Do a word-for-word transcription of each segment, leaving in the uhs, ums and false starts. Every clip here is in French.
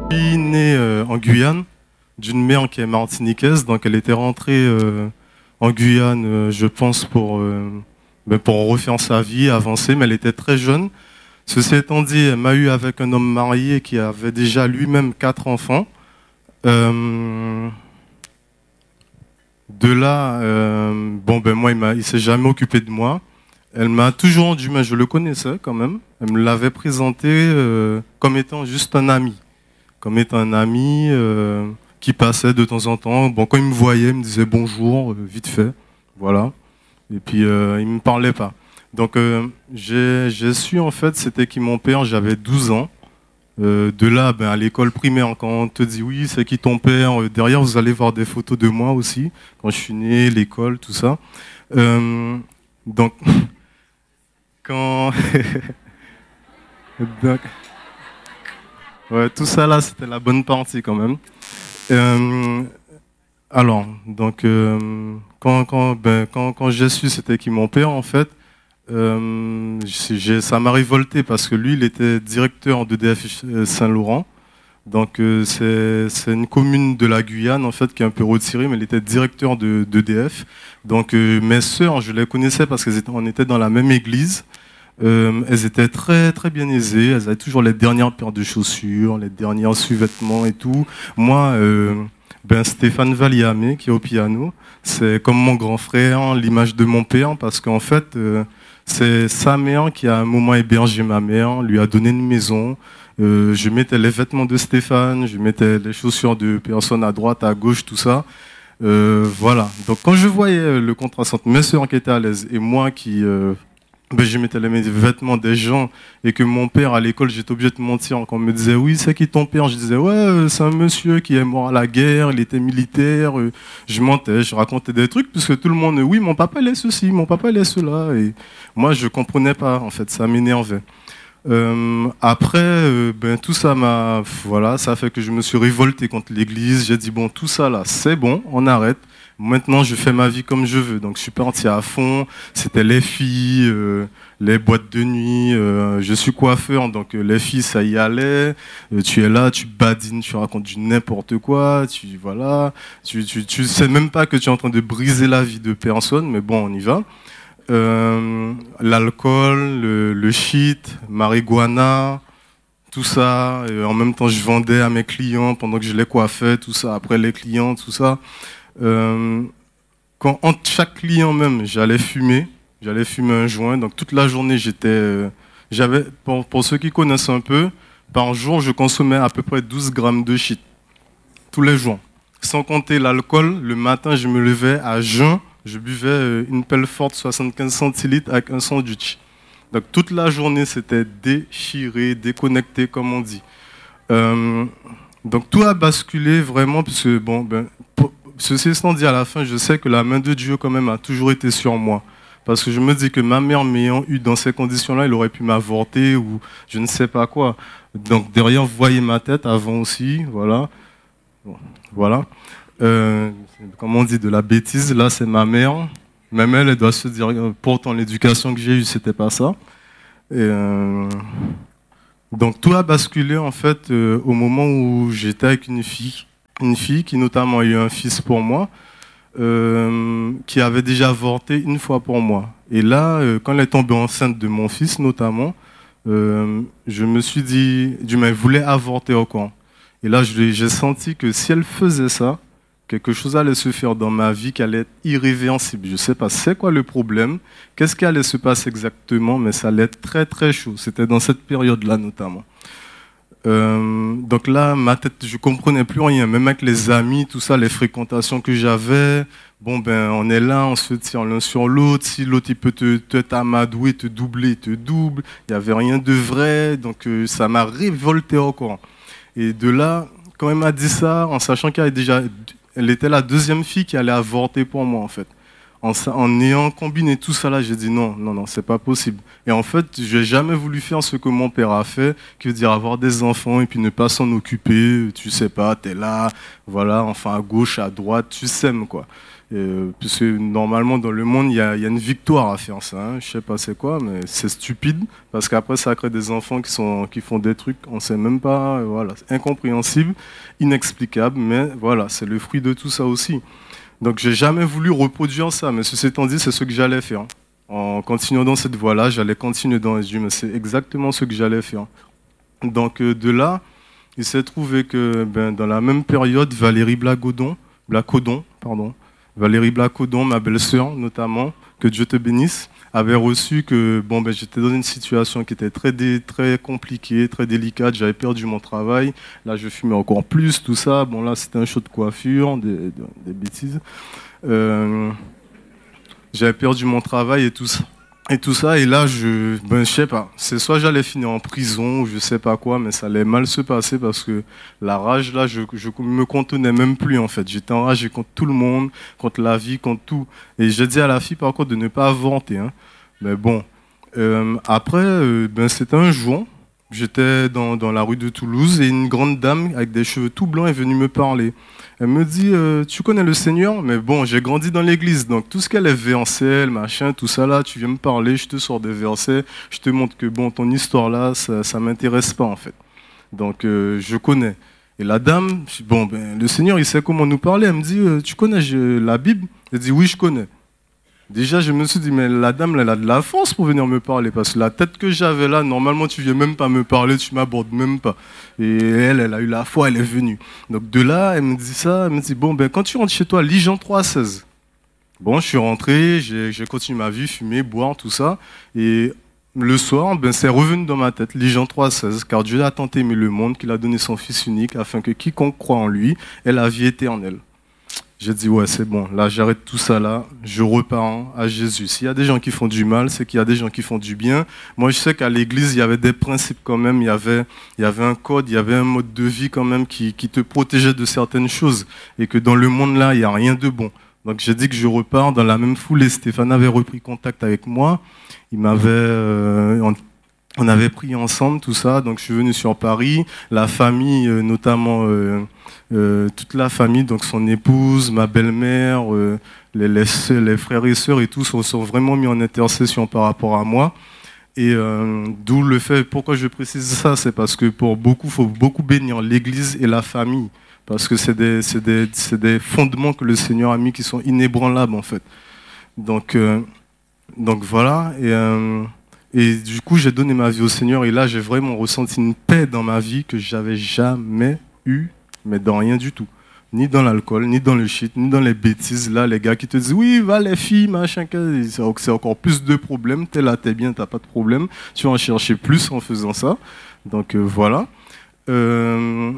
Je suis né euh, en Guyane, d'une mère qui est martiniquaise, donc elle était rentrée euh, en Guyane, euh, je pense, pour, euh, ben, pour refaire sa vie, avancer, mais elle était très jeune. Ceci étant dit, elle m'a eu avec un homme marié qui avait déjà lui-même quatre enfants. Euh, de là, euh, bon ben moi, il ne s'est jamais occupé de moi. Elle m'a toujours dit, mais je le connaissais quand même. Elle me l'avait présenté euh, comme étant juste un ami. Comme étant un ami euh, qui passait de temps en temps. Bon, quand il me voyait, il me disait bonjour, euh, vite fait. Voilà. Et puis, euh, il ne me parlait pas. Donc, euh, j'ai, j'ai su, en fait, c'était qui mon père, j'avais douze ans. Euh, de là, ben, à l'école primaire, quand on te dit oui, c'est qui ton père, euh, derrière, vous allez voir des photos de moi aussi, quand je suis né, l'école, tout ça. Euh, donc, quand... donc... Ouais, tout ça là, c'était la bonne partie quand même. Euh, alors, donc, euh, quand, quand, ben, quand, quand j'ai su c'était qui mon père, en fait, euh, j'ai, ça m'a révolté parce que lui, il était directeur d'E D F Saint-Laurent. Donc, euh, c'est, c'est une commune de la Guyane, en fait, qui est un peu retirée, mais il était directeur de, d'E D F. Donc, euh, mes sœurs, je les connaissais parce qu'on était dans la même église. Euh, elles étaient très très bien aisées, elles avaient toujours les dernières paires de chaussures, les derniers sous-vêtements et tout. Moi, euh, ben Stéphane Valliamé qui est au piano, c'est comme mon grand frère, l'image de mon père, parce qu'en fait, euh, c'est sa mère qui a un moment hébergé ma mère, lui a donné une maison. Euh, je mettais les vêtements de Stéphane, je mettais les chaussures de personnes à droite, à gauche, tout ça. Euh, voilà. Donc quand je voyais le contraste entre mes sœurs qui étaient à l'aise et moi qui euh, ben, je mettais les vêtements des gens et que mon père à l'école j'étais obligé de mentir quand on me disait oui c'est qui ton père, je disais ouais c'est un monsieur qui est mort à la guerre, il était militaire, je mentais, je racontais des trucs puisque tout le monde oui mon papa il est ceci, mon papa il est cela et moi je comprenais pas en fait, ça m'énervait. Euh, après euh, ben tout ça m'a voilà, ça a fait que je me suis révolté contre l'église, j'ai dit bon tout ça là c'est bon, on arrête. Maintenant, je fais ma vie comme je veux. Donc, je suis parti à fond. C'était les filles, euh, les boîtes de nuit. Euh, je suis coiffeur, donc euh, les filles, ça y allait. Euh, tu es là, tu badines, tu racontes du n'importe quoi. Tu voilà, tu, tu, tu sais même pas que tu es en train de briser la vie de personne, mais bon, on y va. Euh, l'alcool, le, le shit, marijuana. Tout ça. Et en même temps, je vendais à mes clients pendant que je les coiffais. Tout ça. Après les clients, tout ça. Euh, quand entre chaque client même, j'allais fumer, j'allais fumer un joint. Donc toute la journée, j'étais, euh, j'avais, pour, pour ceux qui connaissent un peu, par jour, je consommais à peu près douze grammes de shit tous les jours. Sans compter l'alcool, le matin, je me levais à jeun, je buvais euh, une pelle forte soixante-quinze centilitres avec un sandwich. Donc toute la journée, c'était déchiré, déconnecté, comme on dit. Euh, donc tout a basculé vraiment, puisque bon, ben, pour, ceci étant dit, à la fin, je sais que la main de Dieu, quand même, a toujours été sur moi. Parce que je me dis que ma mère m'ayant eu dans ces conditions-là, il aurait pu m'avorter ou je ne sais pas quoi. Donc, derrière, vous voyez ma tête avant aussi, voilà. Bon, voilà. Euh, comme on dit, de la bêtise, là, c'est ma mère. Même elle, elle doit se dire, pourtant, l'éducation que j'ai eue, c'était pas ça. Et, euh, donc, tout a basculé, en fait, euh, au moment où j'étais avec une fille. Une fille qui notamment a eu un fils pour moi, euh, qui avait déjà avorté une fois pour moi. Et là, euh, quand elle est tombée enceinte de mon fils notamment, euh, je me suis dit, Dieu elle voulait avorter encore. Et là, j'ai senti que si elle faisait ça, quelque chose allait se faire dans ma vie qui allait être irréversible. Je ne sais pas c'est quoi le problème, qu'est-ce qui allait se passer exactement, mais ça allait être très très chaud. C'était dans cette période-là notamment. Euh, donc là, ma tête, je comprenais plus rien, même avec les amis, tout ça, les fréquentations que j'avais. Bon, ben, on est là, on se tire l'un sur l'autre. Si l'autre, il peut te, te t'amadouer, te doubler, il te double. Il n'y avait rien de vrai, donc euh, ça m'a révolté encore. Et de là, quand elle m'a dit ça, en sachant qu'elle déjà, elle était la deuxième fille qui allait avorter pour moi, en fait. En, en ayant combiné tout ça là, j'ai dit non, non, non, c'est pas possible. Et en fait, j'ai jamais voulu faire ce que mon père a fait, qui veut dire avoir des enfants et puis ne pas s'en occuper. Tu sais pas, t'es là, voilà, enfin à gauche, à droite, tu sèmes quoi. Euh, puisque normalement dans le monde il y, y a une victoire à faire ça, hein. Je sais pas c'est quoi, mais c'est stupide parce qu'après ça crée des enfants qui sont qui font des trucs on sait même pas, voilà, c'est incompréhensible, inexplicable, mais voilà, c'est le fruit de tout ça aussi. Donc j'ai jamais voulu reproduire ça, mais ceci étant dit, c'est ce que j'allais faire. En continuant dans cette voie-là, j'allais continuer dans les Dieu, mais c'est exactement ce que j'allais faire. Donc euh, de là, il s'est trouvé que ben, dans la même période, Valérie Blacodon, Blacodon, pardon. Valérie Blacodon, ma belle-sœur notamment, que Dieu te bénisse, avait reçu que bon, ben, j'étais dans une situation qui était très, dé, très compliquée, très délicate, j'avais perdu mon travail, là je fumais encore plus, tout ça, bon là c'était un show de coiffure, des, des, des bêtises, euh, j'avais perdu mon travail et tout ça. Et tout ça, et là, je, ben, je sais pas, c'est soit j'allais finir en prison, ou je sais pas quoi, mais ça allait mal se passer parce que la rage, là, je, je me contenais même plus, en fait. J'étais enragé contre tout le monde, contre la vie, contre tout. Et j'ai dit à la fille, par contre, de ne pas avorter, hein. Mais bon, euh, après, euh, ben, c'était un jour, j'étais dans, dans la rue de Toulouse, et une grande dame avec des cheveux tout blancs est venue me parler. Elle me dit, euh, tu connais le Seigneur? Mais bon, j'ai grandi dans l'église, donc tout ce qu'elle est versets, machin, tout ça là, tu viens me parler, je te sors des versets, je te montre que bon, ton histoire là, ça, ça m'intéresse pas en fait. Donc euh, je connais. Et la dame, bon, ben, le Seigneur, il sait comment nous parler. Elle me dit, euh, tu connais je, la Bible? Elle dit, oui, je connais. Déjà, je me suis dit, mais la dame, elle a de la force pour venir me parler, parce que la tête que j'avais là, normalement, tu viens même pas me parler, tu m'abordes même pas. Et elle, elle a eu la foi, elle est venue. Donc de là, elle me dit ça, elle me dit, bon, ben quand tu rentres chez toi, lis Jean trois seize. Bon, je suis rentré, j'ai, j'ai continué ma vie, fumer, boire, tout ça. Et le soir, ben, c'est revenu dans ma tête, lis Jean trois seize, car Dieu a tant aimé le monde qu'il a donné son Fils unique, afin que quiconque croit en lui ait la vie éternelle. J'ai dit, ouais, c'est bon, là, j'arrête tout ça, là, je repars à Jésus. S'il y a des gens qui font du mal, c'est qu'il y a des gens qui font du bien. Moi, je sais qu'à l'église, il y avait des principes quand même, il y avait, il y avait un code, il y avait un mode de vie quand même qui, qui te protégeait de certaines choses. Et que dans le monde, là, il n'y a rien de bon. Donc, j'ai dit que je repars dans la même foulée. Stéphane avait repris contact avec moi. Il m'avait... Euh, on, on avait pris ensemble tout ça. Donc, je suis venu sur Paris. La famille, euh, notamment... Euh, Euh, toute la famille, donc son épouse, ma belle-mère, euh, les, les, les frères et sœurs et tout sont, sont vraiment mis en intercession par rapport à moi. Et euh, d'où le fait, pourquoi je précise ça, c'est parce que pour beaucoup, il faut beaucoup bénir l'Église et la famille. Parce que c'est des, c'est des, c'est des fondements que le Seigneur a mis qui sont inébranlables en fait. Donc, euh, donc voilà. Et, euh, et du coup, j'ai donné ma vie au Seigneur et là, j'ai vraiment ressenti une paix dans ma vie que j'avais jamais eue. Mais dans rien du tout. Ni dans l'alcool, ni dans le shit, ni dans les bêtises. Là, les gars qui te disent, oui, va les filles, machin, c'est encore plus de problèmes. T'es là, t'es bien, t'as pas de problème. Tu vas en chercher plus en faisant ça. Donc euh, voilà. Euh,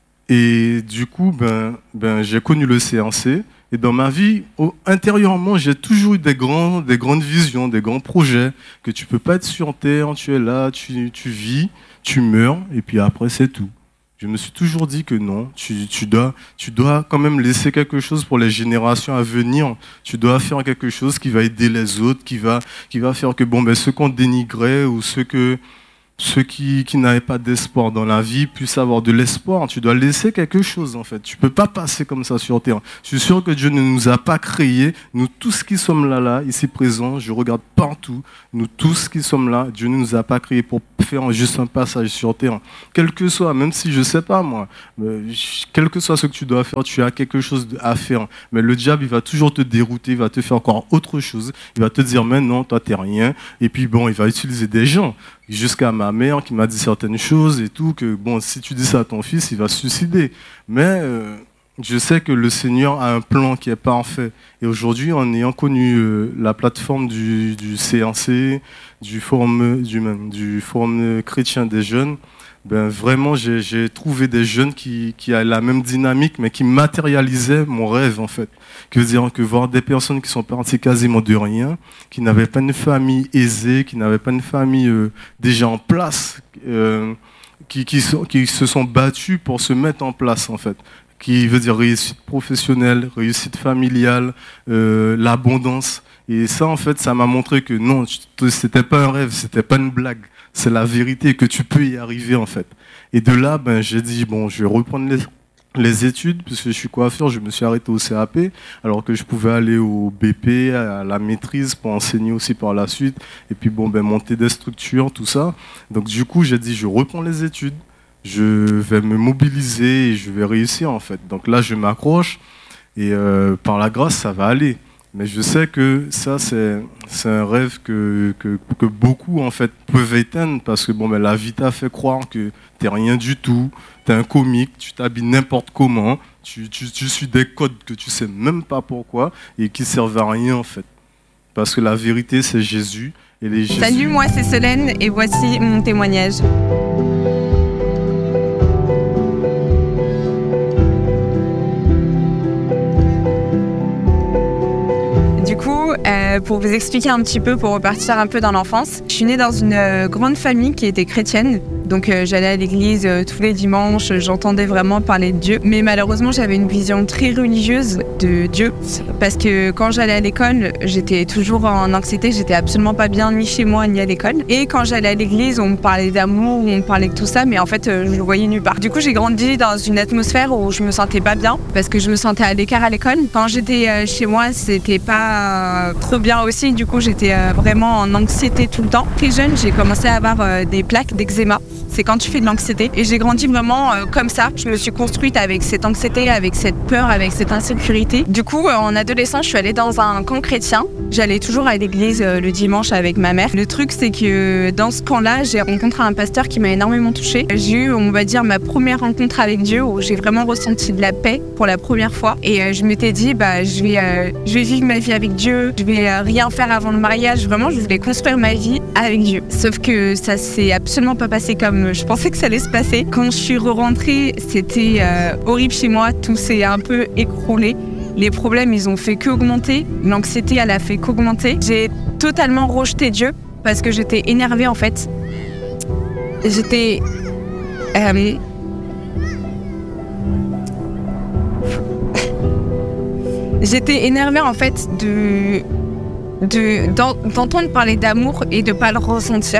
et du coup, ben, ben, j'ai connu le C N C. Et dans ma vie, au, intérieurement, j'ai toujours eu des, grands, des grandes visions, des grands projets. Que tu peux pas être sur Terre, tu es là, tu, tu vis, tu meurs, et puis après, c'est tout. Je me suis toujours dit que non, tu, tu, dois, tu dois quand même laisser quelque chose pour les générations à venir. Tu dois faire quelque chose qui va aider les autres, qui va, qui va faire que bon, ben, ceux qu'on dénigrait ou ceux, que, ceux qui, qui n'avaient pas d'espoir dans la vie puissent avoir de l'espoir. Tu dois laisser quelque chose en fait. Tu ne peux pas passer comme ça sur terre. Je suis sûr que Dieu ne nous a pas créés. Nous tous qui sommes là, là, ici présents, je regarde partout. Nous tous qui sommes là, Dieu ne nous a pas créés pour faire juste un passage sur terre. Quel que soit, même si je ne sais pas moi, quel que soit ce que tu dois faire, tu as quelque chose à faire. Mais le diable, il va toujours te dérouter, il va te faire encore autre chose. Il va te dire, mais non, toi, tu n'es rien. Et puis bon, il va utiliser des gens. Jusqu'à ma mère qui m'a dit certaines choses et tout, que bon, si tu dis ça à ton fils, il va se suicider. Mais euh, je sais que le Seigneur a un plan qui est parfait. Et aujourd'hui, en ayant connu euh, la plateforme du, du C N C, du forum, du, du forum chrétien des jeunes, ben vraiment, j'ai, j'ai trouvé des jeunes qui, qui avaient la même dynamique, mais qui matérialisaient mon rêve, en fait. Que veut dire que voir des personnes qui sont parties quasiment de rien, qui n'avaient pas une famille aisée, qui n'avaient pas une famille euh, déjà en place, euh, qui, qui, sont, qui se sont battus pour se mettre en place, en fait. qui veut dire réussite professionnelle, réussite familiale, euh, l'abondance. Et ça, en fait, ça m'a montré que non, c'était pas un rêve, c'était pas une blague. C'est la vérité, que tu peux y arriver, en fait. Et de là, ben, j'ai dit, bon, je vais reprendre les, les études, puisque je suis coiffeur, je me suis arrêté au C A P, alors que je pouvais aller au B P, à la maîtrise, pour enseigner aussi par la suite, et puis, bon, ben, monter des structures, tout ça. Donc, du coup, j'ai dit, je reprends les études, je vais me mobiliser et je vais réussir, en fait. Donc là, je m'accroche, et euh, par la grâce, ça va aller. Mais je sais que ça, c'est, c'est un rêve que, que, que beaucoup, en fait, peuvent éteindre parce que bon, ben, la vie t'a fait croire que t'es rien du tout, t'es un comique, tu t'habilles n'importe comment, tu, tu, tu suis des codes que tu sais même pas pourquoi et qui servent à rien, en fait. Parce que la vérité, c'est Jésus. Et les Jésus... Salut, moi c'est Solène et voici mon témoignage. Du coup, euh, pour vous expliquer un petit peu, pour repartir un peu dans l'enfance, je suis née dans une euh, grande famille qui était chrétienne. Donc euh, j'allais à l'église euh, tous les dimanches, j'entendais vraiment parler de Dieu. Mais malheureusement, j'avais une vision très religieuse de Dieu. Parce que quand j'allais à l'école, j'étais toujours en anxiété, j'étais absolument pas bien ni chez moi ni à l'école. Et quand j'allais à l'église, on me parlait d'amour, on me parlait de tout ça, mais en fait, euh, je le voyais nulle part. Du coup, j'ai grandi dans une atmosphère où je me sentais pas bien, parce que je me sentais à l'écart à l'école. Quand j'étais euh, chez moi, c'était pas euh, trop bien aussi. Du coup, j'étais euh, vraiment en anxiété tout le temps. Très jeune, j'ai commencé à avoir euh, des plaques d'eczéma. C'est quand tu fais de l'anxiété. Et j'ai grandi vraiment euh, comme ça. Je me suis construite avec cette anxiété, avec cette peur, avec cette insécurité. Du coup, euh, en adolescence, je suis allée dans un camp chrétien. J'allais toujours à l'église euh, le dimanche avec ma mère. Le truc, c'est que dans ce camp-là, j'ai rencontré un pasteur qui m'a énormément touchée. J'ai eu, on va dire, ma première rencontre avec Dieu où j'ai vraiment ressenti de la paix pour la première fois. Et euh, je m'étais dit, bah, je vais, euh, je vais vivre ma vie avec Dieu. Je vais euh, rien faire avant le mariage. Vraiment, je voulais construire ma vie avec Dieu. Sauf que ça s'est absolument pas passé comme je pensais que ça allait se passer. Quand je suis re-rentrée, c'était euh, horrible chez moi. Tout s'est un peu écroulé. Les problèmes, ils ont fait qu'augmenter. L'anxiété, elle a fait qu'augmenter. J'ai totalement rejeté Dieu parce que j'étais énervée en fait. J'étais... Euh... J'étais énervée en fait de... De, d'entendre parler d'amour et de pas le ressentir.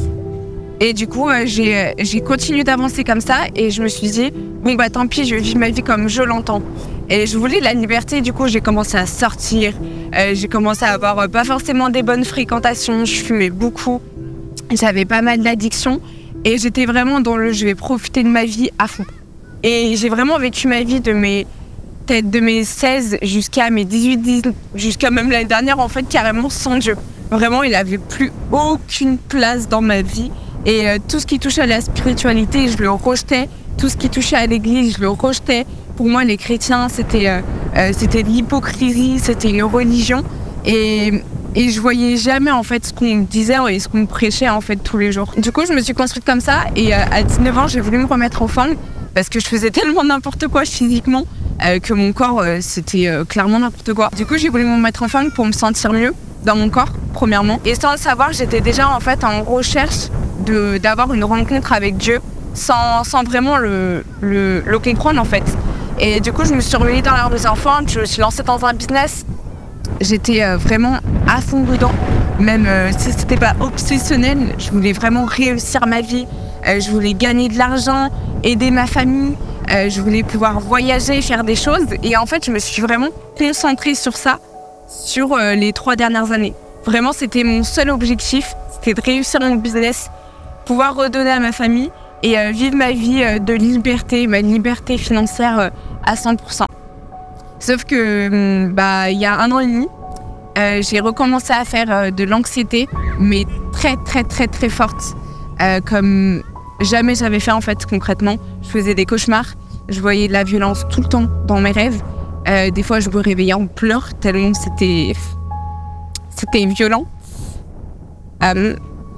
Et du coup, euh, j'ai, j'ai continué d'avancer comme ça et je me suis dit, bon bah tant pis, je vais vivre ma vie comme je l'entends. Et je voulais de la liberté, du coup j'ai commencé à sortir, euh, j'ai commencé à avoir euh, pas forcément des bonnes fréquentations, je fumais beaucoup, j'avais pas mal d'addictions et j'étais vraiment dans le je vais profiter de ma vie à fond. Et j'ai vraiment vécu ma vie de mes... peut-être de mes seize jusqu'à mes dix-huit, dix-neuf, jusqu'à même l'année dernière, en fait, carrément sans Dieu. Vraiment, il n'avait plus aucune place dans ma vie. Et euh, tout ce qui touchait à la spiritualité, je le rejetais. Tout ce qui touchait à l'église, je le rejetais. Pour moi, les chrétiens, c'était, euh, euh, c'était de l'hypocrisie, c'était une religion. Et, et je voyais jamais, en fait, ce qu'on me disait et ce qu'on me prêchait, en fait, tous les jours. Du coup, je me suis construite comme ça. Et euh, à dix-neuf ans, j'ai voulu me remettre en forme parce que je faisais tellement n'importe quoi physiquement. Euh, que mon corps, euh, c'était euh, clairement n'importe quoi. Du coup, j'ai voulu me mettre en forme pour me sentir mieux dans mon corps, premièrement. Et sans le savoir, j'étais déjà en fait en recherche de, d'avoir une rencontre avec Dieu, sans, sans vraiment le, le, le comprendre en fait. Et du coup, je me suis remise dans l'art des enfants, je me suis lancée dans un business. J'étais euh, vraiment à fond dedans, même euh, si c'était pas obsessionnel, je voulais vraiment réussir ma vie. Euh, je voulais gagner de l'argent, aider ma famille. Euh, je voulais pouvoir voyager, faire des choses. Et en fait, je me suis vraiment concentrée sur ça, sur euh, les trois dernières années. Vraiment, c'était mon seul objectif, c'était de réussir mon business, pouvoir redonner à ma famille et euh, vivre ma vie euh, de liberté, ma liberté financière euh, à cent pour cent. Sauf que, bah, il y a un an et demi, euh, j'ai recommencé à faire euh, de l'anxiété, mais très, très, très, très forte, euh, comme... jamais j'avais fait en fait concrètement. Je faisais des cauchemars, je voyais de la violence tout le temps dans mes rêves. Euh, des fois je me réveillais en pleurs tellement c'était, c'était violent. Euh...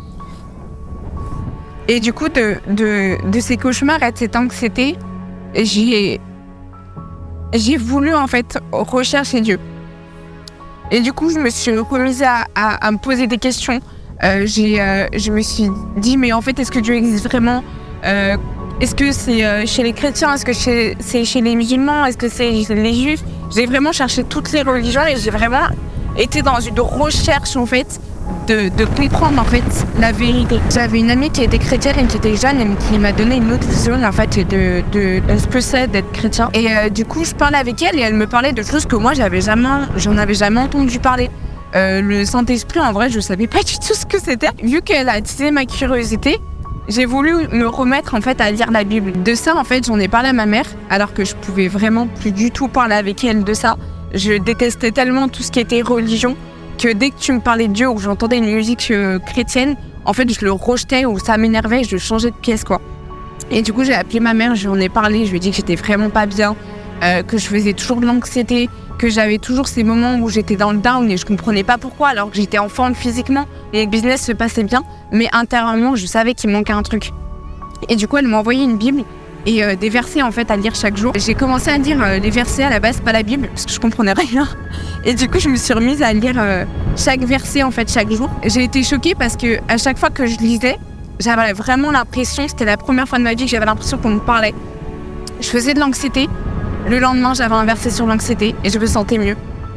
Et du coup de, de, de ces cauchemars et de cette anxiété, j'ai, j'ai voulu en fait rechercher Dieu. Et du coup je me suis remise à, à, à me poser des questions. Euh, j'ai, euh, je me suis dit, mais en fait, est-ce que Dieu existe vraiment ? euh, est-ce que c'est euh, chez les chrétiens, est-ce que c'est, c'est chez les musulmans, est-ce que c'est chez les juifs? J'ai vraiment cherché toutes les religions et j'ai vraiment été dans une recherche en fait de, de comprendre en fait la vérité. J'avais une amie qui était chrétienne et qui était jeune et qui m'a donné une autre vision en fait de, de, de ce que c'est d'être chrétien. Et euh, du coup je parlais avec elle et elle me parlait de choses que moi j'avais jamais, j'en avais jamais entendu parler. Euh, le Saint-Esprit en vrai je savais pas du tout ce que c'était. Vu qu'elle a attisé ma curiosité, j'ai voulu me remettre en fait à lire la Bible. De ça en fait j'en ai parlé à ma mère alors que je pouvais vraiment plus du tout parler avec elle de ça. Je détestais tellement tout ce qui était religion que dès que tu me parlais de Dieu ou que j'entendais une musique euh, chrétienne, en fait je le rejetais ou ça m'énervait, je changeais de pièce quoi. Et du coup j'ai appelé ma mère, je lui en ai parlé, je lui ai dit que j'étais vraiment pas bien, euh, que je faisais toujours de l'anxiété, que j'avais toujours ces moments où j'étais dans le down et je comprenais pas pourquoi alors que j'étais en forme physiquement et le business se passait bien, mais intérieurement je savais qu'il me manquait un truc. Et du coup elle m'a envoyé une Bible et euh, des versets en fait à lire chaque jour. J'ai commencé à lire euh, les versets à la base, pas la Bible, parce que je comprenais rien. Et du coup je me suis remise à lire euh, chaque verset en fait chaque jour. J'ai été choquée parce que à chaque fois que je lisais, j'avais vraiment l'impression, c'était la première fois de ma vie que j'avais l'impression qu'on me parlait. Je faisais de l'anxiété. Le lendemain j'avais un verset sur l'anxiété et je me sentais mieux.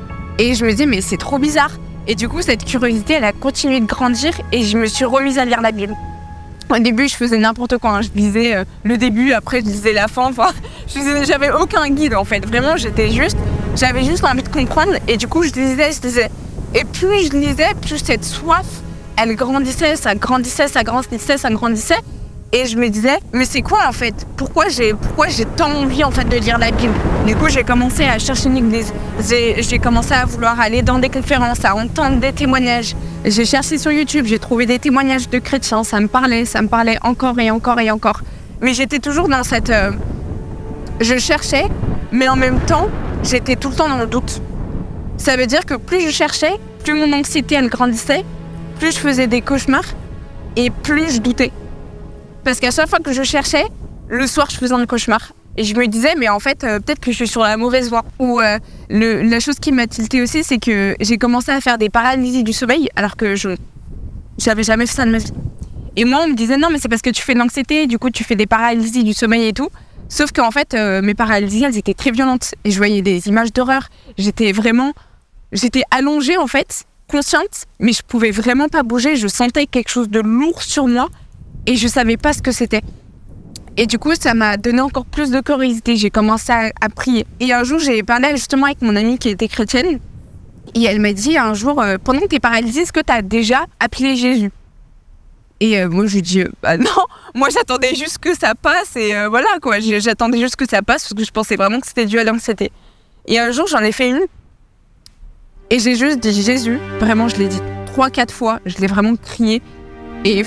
Et je me disais mais c'est trop bizarre. Et du coup cette curiosité elle a continué de grandir et je me suis remise à lire la Bible. Au début, je faisais n'importe quoi. Hein. Je lisais euh, le début, après je lisais la fin. Enfin, je lisais, j'avais aucun guide en fait. Vraiment, j'étais juste, j'avais juste envie de comprendre. Et du coup, je lisais, je lisais. Et plus je lisais, plus cette soif, elle grandissait, ça grandissait, ça grandissait, ça grandissait. Et je me disais, mais c'est quoi en fait? Pourquoi j'ai, pourquoi j'ai tant envie en fait de lire la Bible? Du coup, j'ai commencé à chercher une église. J'ai, j'ai commencé à vouloir aller dans des conférences, à entendre des témoignages. J'ai cherché sur YouTube, j'ai trouvé des témoignages de chrétiens. Ça me parlait, ça me parlait encore et encore et encore. Mais j'étais toujours dans cette... Euh... Je cherchais, mais en même temps, j'étais tout le temps dans le doute. Ça veut dire que plus je cherchais, plus mon anxiété elle grandissait, plus je faisais des cauchemars et plus je doutais. Parce qu'à chaque fois que je cherchais, le soir, je faisais un cauchemar. Et je me disais, mais en fait, euh, peut-être que je suis sur la mauvaise voie. Ou euh, le, la chose qui m'a tilté aussi, c'est que j'ai commencé à faire des paralysies du sommeil, alors que je j'avais jamais fait ça de ma vie. Et moi, on me disait, non, mais c'est parce que tu fais de l'anxiété, du coup, tu fais des paralysies du sommeil et tout. Sauf qu'en fait, euh, mes paralysies, elles étaient très violentes. Et je voyais des images d'horreur. J'étais vraiment... J'étais allongée, en fait, consciente, mais je pouvais vraiment pas bouger. Je sentais quelque chose de lourd sur moi. Et je savais pas ce que c'était. Et du coup, ça m'a donné encore plus de curiosité. J'ai commencé à, à prier. Et un jour, j'ai parlé justement avec mon amie qui était chrétienne. Et elle m'a dit un jour, euh, pendant que t'es paralysée, est-ce que t'as déjà appelé Jésus? Et euh, moi, je lui ai dit, euh, bah non, moi j'attendais juste que ça passe. Et euh, voilà quoi, j'attendais juste que ça passe parce que je pensais vraiment que c'était dû à l'anxiété. Et un jour, j'en ai fait une. Et j'ai juste dit Jésus. Vraiment, je l'ai dit trois, quatre fois. Je l'ai vraiment crié. Et...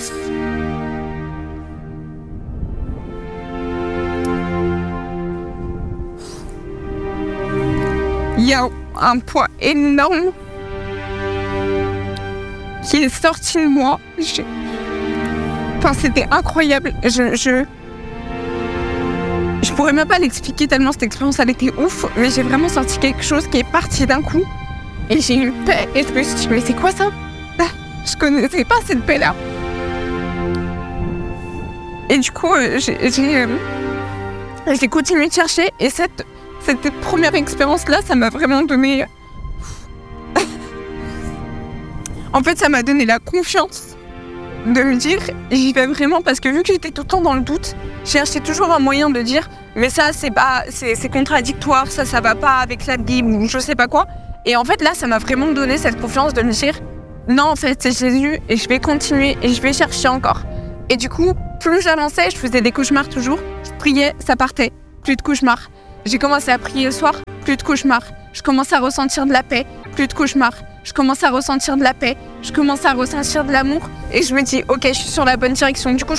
il y a un poids énorme qui est sorti de moi. Je... Enfin, c'était incroyable. Je, je... je pourrais même pas l'expliquer tellement cette expérience, elle était ouf. Mais j'ai vraiment senti quelque chose qui est parti d'un coup. Et j'ai eu une paix. Et je me suis dit, mais c'est quoi ça? Je connaissais pas cette paix-là. Et du coup, j'ai, j'ai, euh, j'ai continué de chercher. Et cette... Cette première expérience-là, ça m'a vraiment donné... en fait, ça m'a donné la confiance de me dire, j'y vais vraiment, parce que vu que j'étais tout le temps dans le doute, je cherchais toujours un moyen de dire, mais ça, c'est pas, c'est, c'est contradictoire, ça, ça va pas avec la Bible, ou je sais pas quoi. Et en fait, là, ça m'a vraiment donné cette confiance de me dire, non, en fait, c'est Jésus, et je vais continuer, et je vais chercher encore. Et du coup, plus j'avançais, je faisais des cauchemars toujours, je priais, ça partait, plus de cauchemars. J'ai commencé à prier le soir, plus de cauchemars. Je commençais à ressentir de la paix, plus de cauchemars. Je commençais à ressentir de la paix, je commençais à ressentir de l'amour. Et je me dis, ok, je suis sur la bonne direction. Du coup,